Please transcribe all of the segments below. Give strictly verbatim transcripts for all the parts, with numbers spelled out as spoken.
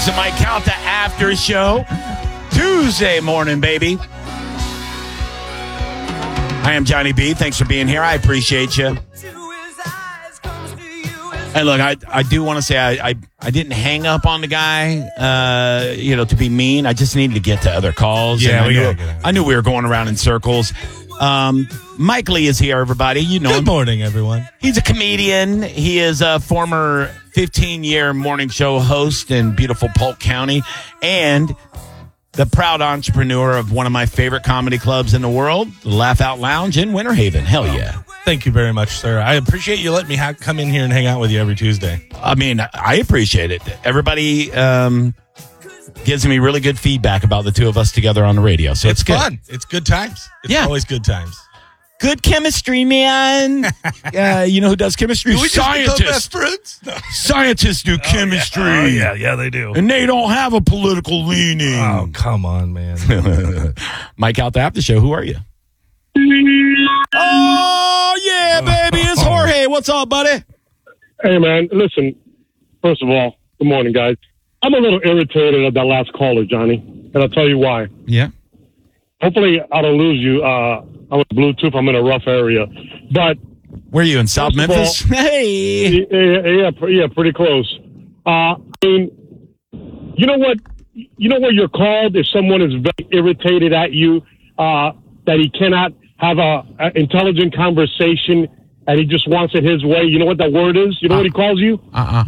It's the Mike Calta After Show. Tuesday morning, baby. I am Johnny B. Thanks for being here. I appreciate you. And look, I I do want to say I, I I didn't hang up on the guy, uh, you know, to be mean. I just needed to get to other calls. Yeah, and I, we knew, gotta get out. I knew we were going around in circles. Um, Mike Lee is here, everybody. You know Good him. morning, everyone. He's a comedian. He is a former fifteen-year morning show host in beautiful Polk County and the proud entrepreneur of one of my favorite comedy clubs in the world, the Laugh Out Lounge in Winter Haven. Hell yeah. Thank you very much, sir. I appreciate you letting me ha- come in here and hang out with you every Tuesday. I mean, I appreciate it. Everybody um, gives me really good feedback about the two of us together on the radio. So it's, It's good. fun. It's good times. It's Yeah. always good times. Good chemistry, man. uh, you know who does chemistry? Scientists. friends? No. Scientists do chemistry. Oh, yeah, yeah, they do. And they don't have a political leaning. Oh, come on, man. Mike out the after show. Who are you? Oh, yeah, baby. It's Jorge. What's up, buddy? Hey, man, listen, first of all, good morning, guys. I'm a little irritated at that last caller, Johnny, and I'll tell you why. Yeah. Hopefully, I don't lose you. Uh, I'm with Bluetooth. I'm in a rough area. But, Where are you, in South First of Memphis? Hey. yeah, yeah, yeah, pr- yeah pretty close. Uh, I mean, you know what? You know what you're called if someone is very irritated at you, uh, that he cannot have a, a intelligent conversation and he just wants it his way. You know what that word is? You know Uh, what he calls you? Uh-uh.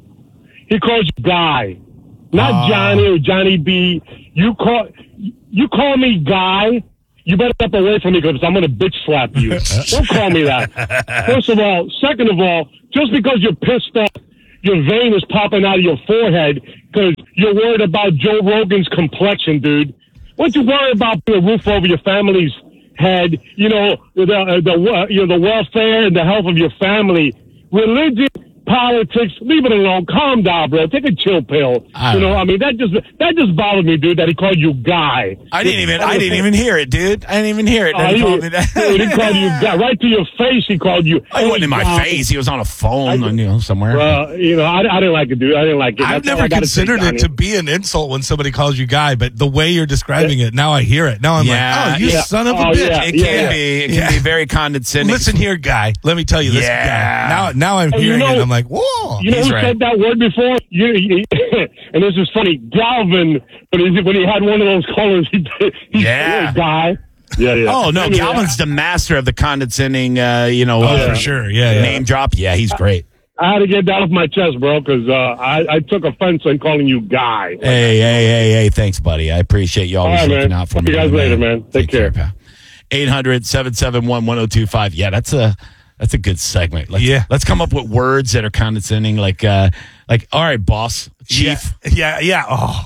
He calls you Guy, not Oh. Johnny or Johnny B. You call you call me Guy. You better step away from me because I'm going to bitch slap you. Don't call me that. First of all, second of all, just because you're pissed off, your vein is popping out of your forehead because you're worried about Joe Rogan's complexion, dude. Why don't you worry about putting a roof over your family's head? You know the the you know the welfare and the health of your family. Religion, politics, leave it alone. Calm down, bro. Take a chill pill. I You don't know, know. I mean, that just that just bothered me, dude. That he called you Guy. I didn't even I didn't even hear it, dude. I didn't even hear it. Oh, That he he, called me that. dude, he called you Guy right to your face. He called you. He wasn't in my Guy. face. He was on a phone, I- you know, somewhere. Uh, you know, I, I didn't like it, dude. I didn't like it. I've That's all never I gotta say, considered Johnny. it to be an insult when somebody calls you Guy, but the way you're describing it, now I hear it. Now I'm Yeah, like, oh, you yeah. son of a Oh, bitch. yeah. it can yeah. be. It can Yeah. be very condescending. Listen here, Guy. Let me tell you this. Yeah. Guy. Now, now I'm Hey, you hearing know- it. I'm like, whoa. You know He's who right. said that word before? You, you, and this is funny. Galvin, when he, when he had one of those colors, he, he Yeah. said, Guy. Yeah, yeah. Oh, no. Anyway, Galvin's the master of the condescending, uh, you know, Oh, uh, for sure. Yeah, yeah. name drop. Yeah, he's great. I had to get that off my chest, bro, because uh, I, I took offense on calling you Guy. Hey, hey, hey, hey. Thanks, buddy. I appreciate you always All right, looking man. out for Talk me. to you guys later, man. Take care. pal. eight hundred, seven seven one, one oh two five. Yeah, that's a that's a good segment. Let's, Yeah. Let's come up with words that are condescending, like, uh, like, all right, boss, chief. Yeah, yeah. yeah.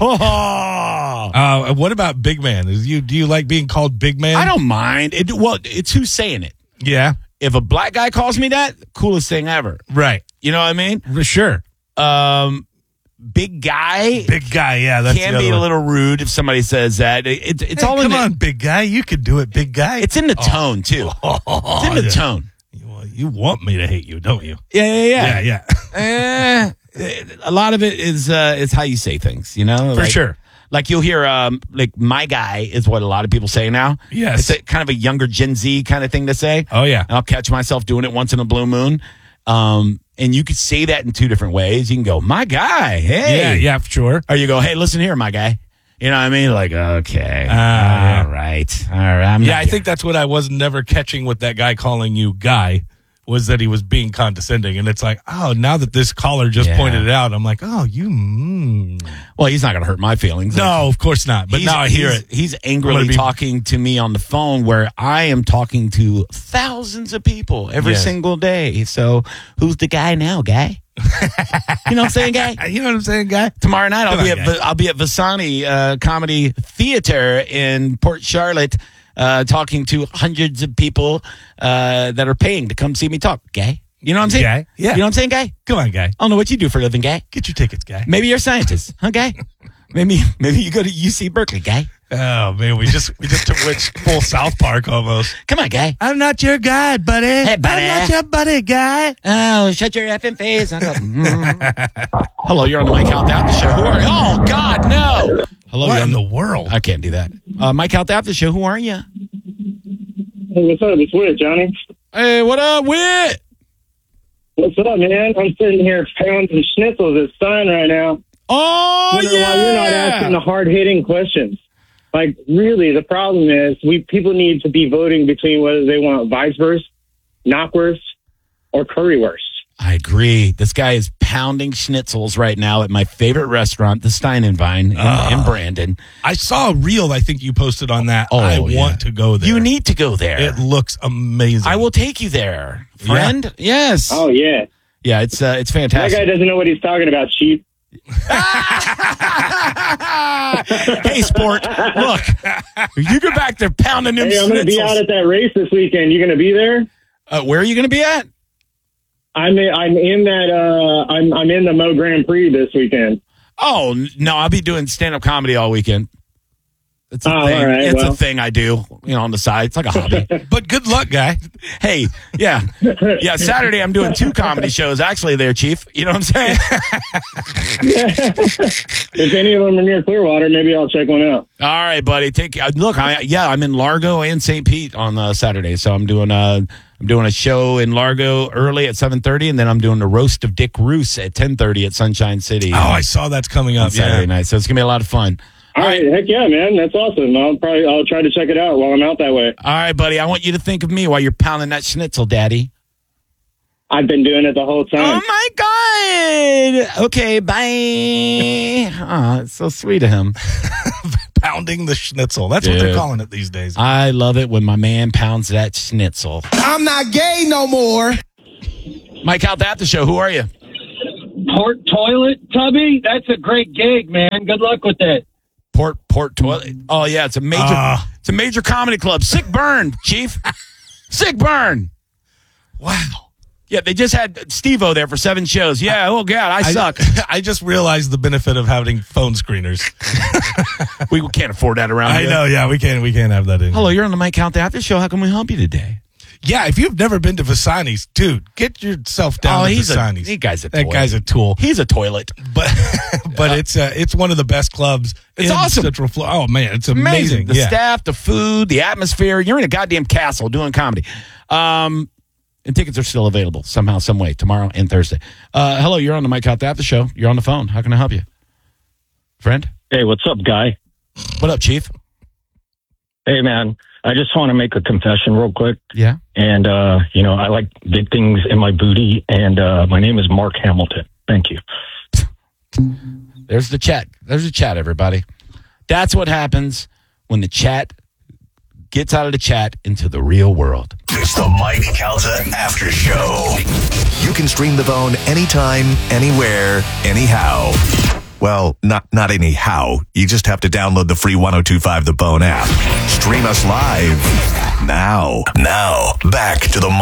Oh. Uh, what about big man? Is you do you like being called big man? I don't mind. It, well, it's who's saying it. Yeah, If a black guy calls me that, coolest thing ever. right. You know what I mean? For sure. Um, big guy Big guy. Yeah, that's can the be other a one. little rude if somebody says that. It, it, it's Hey, all come in the, on, big guy. You could do it, big guy. It's in the tone too. Oh, It's in the yeah. tone. You, you want me to hate you, don't you? Yeah, yeah, Yeah, yeah. yeah. Eh, a lot of it is uh, is how you say things. You know, For Like- sure. Like you'll hear, um, like my guy is what a lot of people say now. Yes. It's a, kind of a younger Gen Z kind of thing to say. Oh, yeah. And I'll catch myself doing it once in a blue moon. Um, and you could say that in two different ways. You can go, my guy, hey. Yeah, yeah, for sure. Or you go, hey, listen here, my guy. You know what I mean? Like, okay. Ah, yeah. all right. All right. I'm Yeah, not I think that's what I was never catching with that guy calling you guy, was that he was being condescending. And it's like, oh, now that this caller just Yeah. pointed it out, I'm like, oh, you. Mm. Well, he's not going to hurt my feelings. No, of course not. But He's- now I hear he's- it. He's I'm angrily gonna be- talking to me on the phone where I am talking to thousands of people every Yes. single day. So who's the guy now, guy? You know what I'm saying, guy? You know what I'm saying, guy? Tomorrow night I'll Come be on, at guy. Vi- I'll be at Visani uh, Comedy Theater in Port Charlotte, uh, talking to hundreds of people uh, that are paying to come see me talk. Guy, you know what I'm saying? Guy, yeah. You know what I'm saying, guy? Come on, guy. I don't know what you do for a living, guy. Get your tickets, guy. Maybe you're a scientist, huh, guy? Maybe maybe you go to U C Berkeley, guy. Oh, man, we just we just went full South Park almost. Come on, guy. I'm not your guy, buddy. Hey, buddy. I'm not your buddy, guy. Oh, shut your effing face. I go, mm. Hello, you're on the Mike Out the Show. Who are you? Oh, Hello, What you're in on the world? I can't do that. Uh, Mike out the after show. Who are you? Hey, what's up? It's Whit, Johnny. Hey, what up, Whit? What's up, man? I'm sitting here pounding schnitzels at Stein right now. Oh, Wondering yeah. why you're not asking the hard-hitting questions. Like, really, the problem is we people need to be voting between whether they want Weiswurst, Knockwurst, or Currywurst. I agree. This guy is pounding schnitzels right now at my favorite restaurant, the Stein and Vine in, Uh. in Brandon. I saw a reel I think you posted on that. Oh, I yeah. want to go there. You need to go there. It looks amazing. I will take you there, friend. Yes. Oh, yeah. Yeah, it's uh, it's That fantastic. guy doesn't know what he's talking about, Chief. Hey, sport, look, you go back there pounding them Hey, I'm going to be out schnitzels. at that race this weekend. You going to be there? Uh, where are you going to be at? I'm in, I'm in that. Uh, I'm I'm in the Mo Grand Prix this weekend. Oh, n- no, I'll be doing stand-up comedy all weekend. It's a Oh, thing. all right, it's well. a thing I do, you know, on the side. It's like a hobby. But good luck, guy. Hey, yeah. Yeah, Saturday I'm doing two comedy shows actually there, Chief. You know what I'm saying? If any of them are near Clearwater, maybe I'll check one out. All right, buddy. Take uh, look. I yeah, I'm in Largo and Saint Pete on uh, Saturday, so I'm doing a I'm doing a show in Largo early at seven thirty, and then I'm doing the roast of Dick Roos at ten thirty at Sunshine City. Oh, I saw that's coming on up. Saturday Yeah. night. So it's gonna be a lot of fun. All right, heck yeah, man, that's awesome. I'll probably I'll try to check it out while I'm out that way. All right, buddy. I want you to think of me while you're pounding that schnitzel, Daddy. I've been doing it the whole time. Oh my God. Okay, bye. Oh, it's so sweet of him. Pounding the schnitzel. That's what Dude. they're calling it these days. I love it when my man pounds that schnitzel. I'm not gay no more. Mike out the after show. Who are you? Port Toilet Tubby? That's a great gig, man. Good luck with that. Port Port Toilet. Oh yeah, it's a major. Ah. It's a major comedy club. Sick burn, Chief. Sick burn. Wow. Yeah, they just had Steve-O there for seven shows. Yeah. Oh God, I suck. I, I just realized the benefit of having phone screeners. We can't afford that around I here. know. Yeah, we can't. We can't have that in. Hello, you're on the Mike Count the After Show. How can we help you today? Yeah, if you've never been to Vasani's, dude, get yourself down Oh, to he's a Vasani's. he guy's a that toy. guy's a tool. He's a toilet. But but it's uh, it's one of the best clubs It's in awesome. Central Florida. Oh man, it's Amazing. amazing. The yeah. staff, the food, the atmosphere. You're in a goddamn castle doing comedy. Um, and tickets are still available somehow, some way, tomorrow and Thursday. Uh, hello, you're on the Mike Out the After Show. You're on the phone. How can I help you? Friend? Hey, what's up, guy? What up, Chief? Hey, man, I just want to make a confession real quick. Yeah. And, uh, you know, I like big things in my booty, and uh, my name is Mark Hamilton. Thank you. There's the chat. There's the chat, everybody. That's what happens when the chat gets out of the chat into the real world. It's the Mike Calta After Show. You can stream The Bone anytime, anywhere, anyhow. Well, not not anyhow. You just have to download the free one oh two five The Bone app. Stream us live now. Now, back to the